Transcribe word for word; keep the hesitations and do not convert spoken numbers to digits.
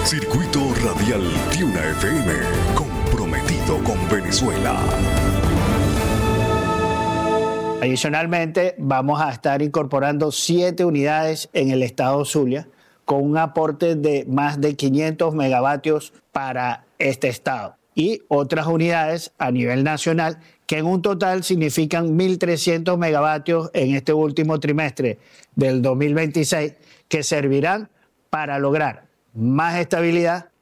Circuito Radial Tiuna F M, comprometido con Venezuela. Adicionalmente, vamos a estar incorporando siete unidades en el estado Zulia, con un aporte de más de quinientos megavatios para este estado. Y otras unidades a nivel nacional que en un total significan mil trescientos megavatios en este último trimestre del dos mil veintiséis, que servirán para lograr más estabilidad